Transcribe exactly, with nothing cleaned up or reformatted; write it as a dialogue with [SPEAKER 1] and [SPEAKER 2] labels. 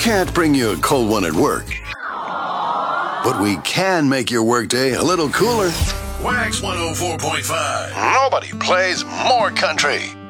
[SPEAKER 1] can't bring you a cold one at work, but we can make your workday a little cooler. Wax one oh four point five. Nobody plays more country.